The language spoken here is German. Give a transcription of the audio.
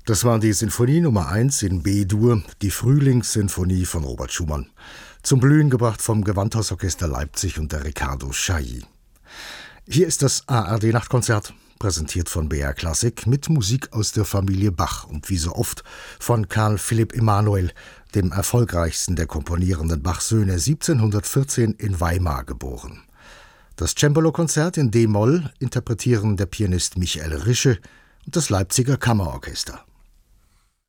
Das war die Sinfonie Nummer 1 in B-Dur, die Frühlingssinfonie von Robert Schumann. Zum Blühen gebracht vom Gewandhausorchester Leipzig unter Riccardo Chailly. Hier ist das ARD-Nachtkonzert, präsentiert von BR Klassik mit Musik aus der Familie Bach und wie so oft von Carl Philipp Emanuel, dem erfolgreichsten der komponierenden Bach-Söhne, 1714 in Weimar geboren. Das Cembalo-Konzert in D-Moll interpretieren der Pianist Michael Rische und das Leipziger Kammerorchester.